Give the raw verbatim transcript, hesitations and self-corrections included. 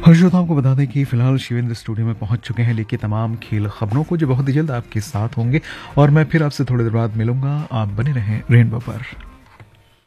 और श्रोताओं को बता दें कि फिलहाल शिवेंद्र स्टूडियो में पहुंच चुके हैं लेके तमाम खेल खबरों को, जो बहुत ही जल्द आपके साथ होंगे। और मैं फिर आपसे थोड़ी देर बाद मिलूंगा। आप बने रहें रेनबो पर।